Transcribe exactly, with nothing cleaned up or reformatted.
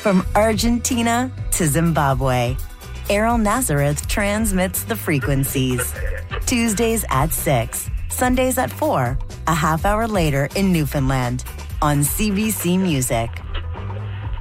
From Argentina to Zimbabwe, Errol Nazareth transmits the frequencies. Tuesdays at six, Sundays at four, a half hour later in Newfoundland on C B C Music.